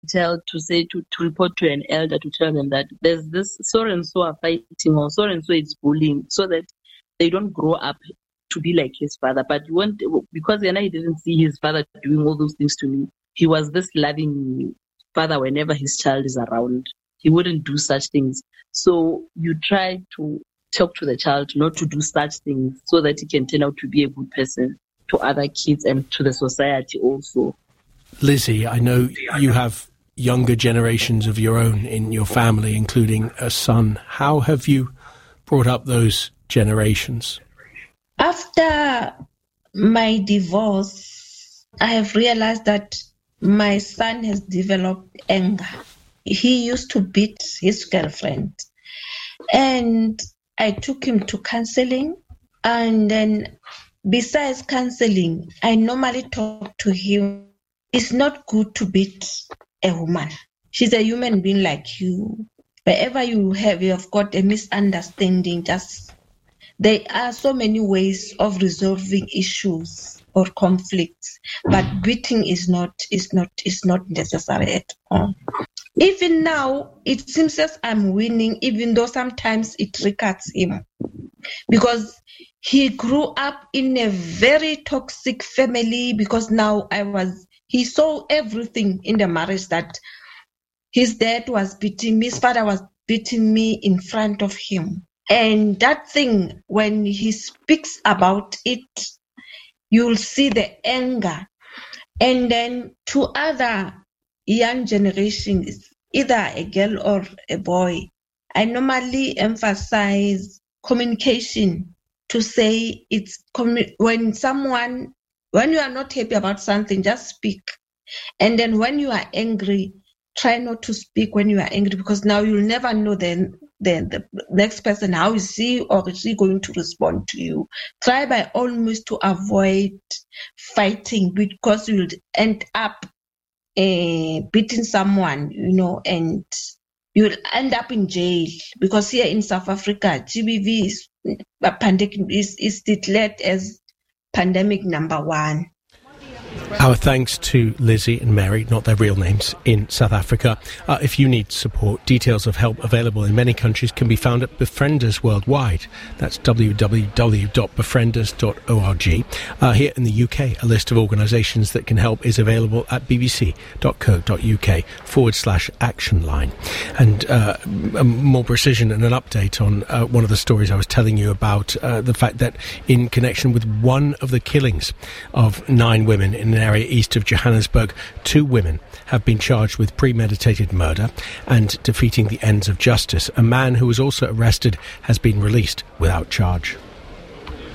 child to say to report to an elder to tell them that there's this so and so are fighting or so and so is bullying, so that they don't grow up to be like his father. But you want, because he didn't see his father doing all those things to me. He was this loving father whenever his child is around. He wouldn't do such things. So you try to talk to the child not to do such things so that he can turn out to be a good person to other kids and to the society also. Lizzie, I know you have younger generations of your own in your family, including a son. How have you brought up those generations? After my divorce, I have realized that my son has developed anger. He used to beat his girlfriend. And I took him to counseling. And then besides counseling, I normally talk to him. It's not good to beat a woman. She's a human being like you. Wherever you have got a misunderstanding, there are so many ways of resolving issues or conflicts, but beating is not necessary at all. Even now, it seems as I'm winning, even though sometimes it triggers him, because he grew up in a very toxic family. Because now he saw everything in the marriage, that his dad was beating me, his father was beating me in front of him. And that thing, when he speaks about it, you'll see the anger. And then to other young generations, either a girl or a boy, I normally emphasize communication, to say when you are not happy about something, just speak. And then when you are angry, try not to speak when you are angry, because now you'll never know the next person, how is he or is she going to respond to you. Try by all means to avoid fighting, because you'll end up beating someone, and you'll end up in jail. Because here in South Africa, GBV is declared as pandemic number 1. Our thanks to Lizzie and Mary, not their real names, in South Africa. If you need support, details of help available in many countries can be found at Befrienders Worldwide. That's www.befrienders.org. Here in the UK, a list of organisations that can help is available at bbc.co.uk/action line. And more precision and an update on one of the stories I was telling you about, the fact that in connection with one of the killings of 9 women in an area east of Johannesburg, 2 women have been charged with premeditated murder and defeating the ends of justice. A man who was also arrested has been released without charge.